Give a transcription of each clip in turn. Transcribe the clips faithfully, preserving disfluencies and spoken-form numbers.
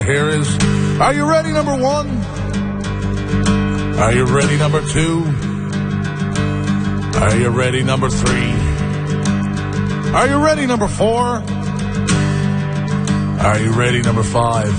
Here is, are you ready, number one? Are you ready, number two? Are you ready, number three? Are you ready, number four? Are you ready, number five?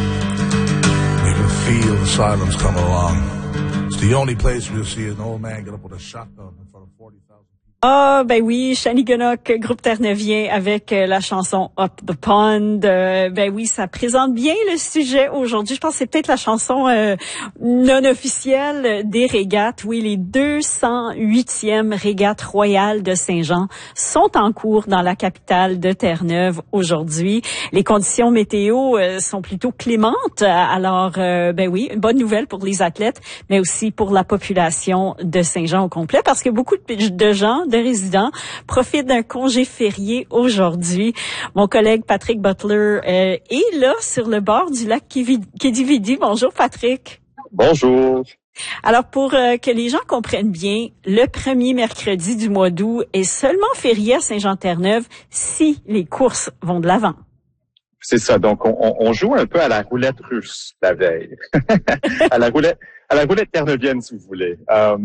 You can feel the silence come along. It's the only place where you'll see an old man get up with a shotgun in front of forty thousand. Ah, ben oui, Shani Gunnock, groupe Terre-Neuvien, avec euh, la chanson Up the Pond. Euh, ben oui, ça présente bien le sujet aujourd'hui. Je pense que c'est peut-être la chanson euh, non officielle des régates. Oui, les deux cent huitièmes régates royales de Saint-Jean sont en cours dans la capitale de Terre-Neuve aujourd'hui. Les conditions météo euh, sont plutôt clémentes. Alors, euh, ben oui, une bonne nouvelle pour les athlètes, mais aussi pour la population de Saint-Jean au complet, parce que beaucoup de gens, de résidents, profitent d'un congé férié aujourd'hui. Mon collègue Patrick Butler euh, est là sur le bord du lac Kedividi. Bonjour Patrick. Bonjour. Alors pour euh, que les gens comprennent bien, le premier mercredi du mois d'août est seulement férié à Saint-Jean-Terre-Neuve si les courses vont de l'avant. C'est ça. Donc, on, on joue un peu à la roulette russe la veille. à la roulette, à la roulette terre-neuvienne, si vous voulez. Euh,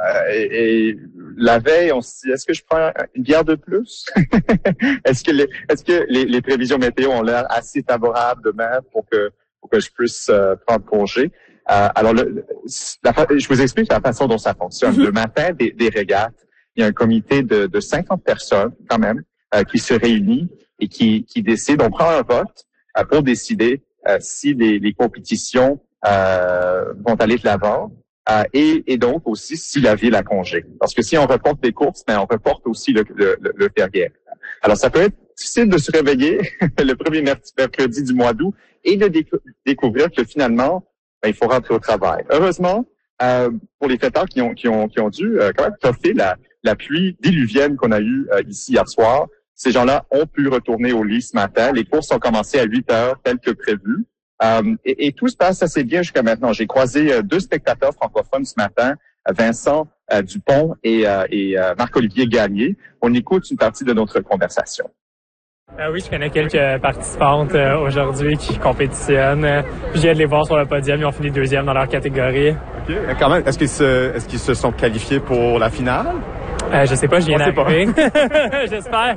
et, et la veille, on se dit, est-ce que je prends une bière de plus? est-ce que les, est-ce que les, les prévisions météo ont l'air assez favorables demain pour que, pour que je puisse euh, prendre congé? Euh, alors, le, la, je vous explique la façon dont ça fonctionne. Le matin des, des régates, il y a un comité de, de cinquante personnes, quand même, euh, qui se réunit et qui, qui décide, on prend un vote euh, pour décider euh, si les, les compétitions euh, vont aller de l'avant euh, et, et donc aussi si la ville a congé. Parce que si on reporte des courses, ben on reporte aussi le, le, le, le férié. Alors ça peut être difficile de se réveiller le premier mercredi du mois d'août et de déc- découvrir que finalement, ben, il faut rentrer au travail. Heureusement, euh, pour les fêtards qui ont, qui ont, qui ont dû euh, quand même toffer la, la pluie diluvienne qu'on a eue euh, ici hier soir, ces gens-là ont pu retourner au lit ce matin. Les courses ont commencé à huit heures, tel que prévu. Euh, et, et tout se passe assez bien jusqu'à maintenant. J'ai croisé euh, deux spectateurs francophones ce matin, Vincent euh, Dupont et, euh, et euh, Marc-Olivier Gagné. On écoute une partie de notre conversation. Euh, oui, je connais quelques participantes euh, aujourd'hui qui compétitionnent. Euh, je viens de les voir sur le podium. Ils ont fini deuxième dans leur catégorie. OK. Quand même, est-ce qu'ils se, est-ce qu'ils se sont qualifiés pour la finale? Euh, je sais pas, je viens d'arriver. J'espère.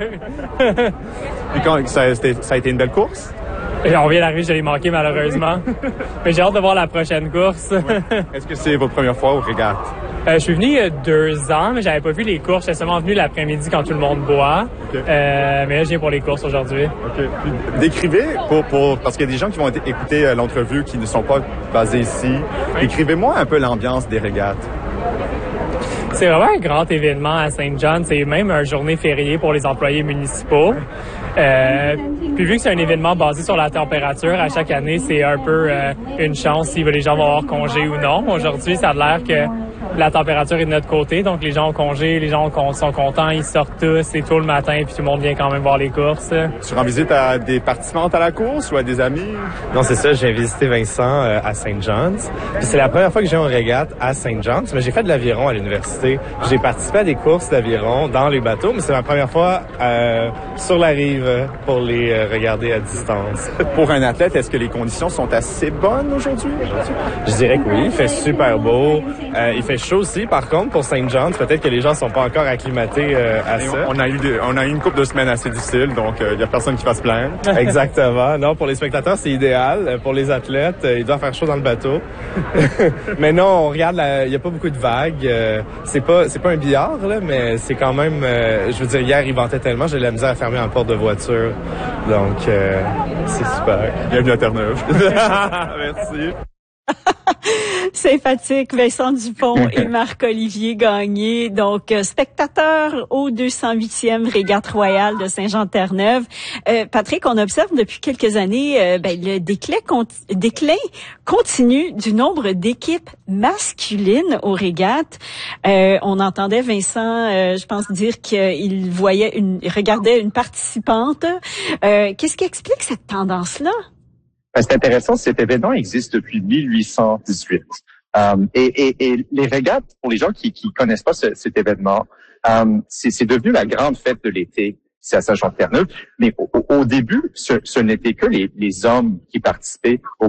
Puis quand, ça, ça a été une belle course? Et on vient d'arriver, je l'ai manqué malheureusement. Mais j'ai hâte de voir la prochaine course. Ouais. Est-ce que c'est votre première fois au régate? Euh, je suis venu il y a deux ans, mais j'avais pas vu les courses. J'étais seulement venu l'après-midi quand tout le monde boit. Okay. Euh, mais là, je viens pour les courses aujourd'hui. OK. Puis, décrivez, pour, pour, parce qu'il y a des gens qui vont écouter l'entrevue qui ne sont pas basés ici. Oui. Décrivez-moi un peu l'ambiance des régates. C'est vraiment un grand événement à Saint-John. C'est même une journée fériée pour les employés municipaux. Euh, puis vu que c'est un événement basé sur la température, à chaque année, c'est un peu euh, une chance si les gens vont avoir congé ou non. Aujourd'hui, ça a l'air que la température est de notre côté, donc les gens ont congé, les gens sont contents, ils sortent tous, c'est tôt le matin, puis tout le monde vient quand même voir les courses. Tu rends visite à des participantes à la course ou à des amis? Non, c'est ça, j'ai visité Vincent euh, à Saint John's. Puis c'est la première fois que j'ai un régate à Saint John's, mais j'ai fait de l'aviron à l'université. J'ai participé à des courses d'aviron dans les bateaux, mais c'est ma première fois euh, sur la rive pour les euh, regarder à distance. Pour un athlète, est-ce que les conditions sont assez bonnes aujourd'hui? Je dirais que oui, il fait super beau, euh, il fait chaud aussi. Par contre, pour Saint John's, peut-être que les gens sont pas encore acclimatés euh, à Et ça. On a eu des, on a eu une couple de semaines assez difficiles, donc il euh, y a personne qui va se plaindre. Exactement. Non, pour les spectateurs, c'est idéal. Pour les athlètes, euh, il doit faire chaud dans le bateau. Mais non, on regarde, il y a pas beaucoup de vagues. Euh, c'est pas, c'est pas un billard là, mais c'est quand même. Euh, je veux dire, hier il ventait tellement, j'ai de la misère à fermer en porte de voiture. Donc, euh, c'est super. Bienvenue à Terre-Neuve. Merci. Sympathique, Vincent Dupont et Marc-Olivier Gagné. Donc, euh, spectateurs au deux cent huitième Régate Royale de Saint-Jean-Terre-Neuve. Euh, Patrick, on observe depuis quelques années euh, ben, le déclin, conti- déclin continu du nombre d'équipes masculines aux régates. Euh, on entendait Vincent, euh, je pense, dire qu'il voyait une, regardait une participante. Euh, qu'est-ce qui explique cette tendance-là? C'est intéressant, cet événement existe depuis mille huit cent dix-huit. Euh, et, et, et les régates, pour les gens qui qui connaissent pas ce, cet événement, euh, c'est, c'est devenu la grande fête de l'été C S H en Terre-Neuve. Mais au, au début, ce, ce n'était que les, les hommes qui participaient au